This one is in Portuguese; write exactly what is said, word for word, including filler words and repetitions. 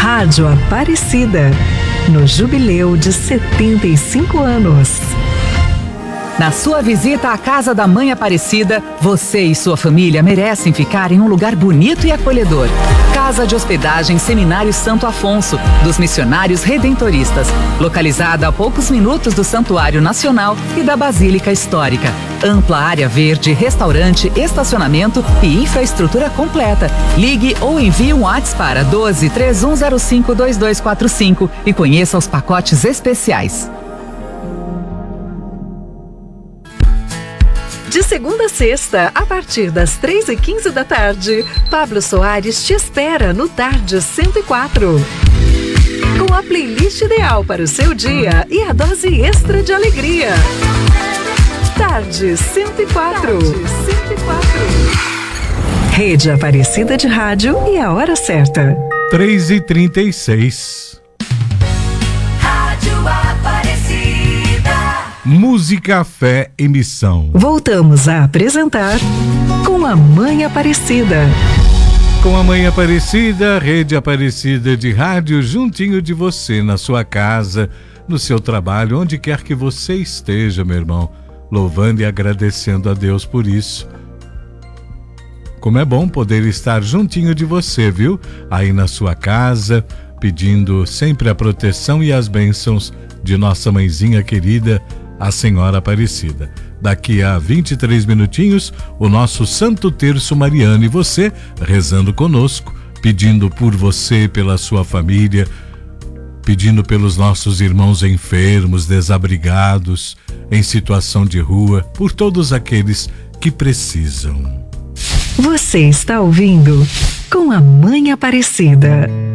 Rádio Aparecida, no jubileu de setenta e cinco anos. Na sua visita à Casa da Mãe Aparecida, você e sua família merecem ficar em um lugar bonito e acolhedor. Casa de Hospedagem Seminário Santo Afonso, dos Missionários Redentoristas, localizada a poucos minutos do Santuário Nacional e da Basílica Histórica. Ampla área verde, restaurante, estacionamento e infraestrutura completa. Ligue ou envie um WhatsApp para doze, três um zero cinco, dois dois quatro cinco e conheça os pacotes especiais. De segunda a sexta, a partir das três e quinze da tarde, Pablo Soares te espera no Tarde cento e quatro. Com a playlist ideal para o seu dia e a dose extra de alegria. Tarde cento e quatro. Tarde cento e quatro. Rede Aparecida de Rádio e a hora certa. três e trinta e seis. Rádio Aparecida. Música, fé e missão. Voltamos a apresentar Com a Mãe Aparecida. Com a Mãe Aparecida, Rede Aparecida de Rádio, juntinho de você, na sua casa, no seu trabalho, onde quer que você esteja, meu irmão, louvando e agradecendo a Deus por isso. Como é bom poder estar juntinho de você, viu? Aí na sua casa, pedindo sempre a proteção e as bênçãos de nossa mãezinha querida, a Senhora Aparecida. Daqui a vinte e três minutinhos, o nosso Santo Terço Mariano e você rezando conosco, pedindo por você, pela sua família, pedindo pelos nossos irmãos enfermos, desabrigados, em situação de rua, por todos aqueles que precisam. Você está ouvindo Com a Mãe Aparecida.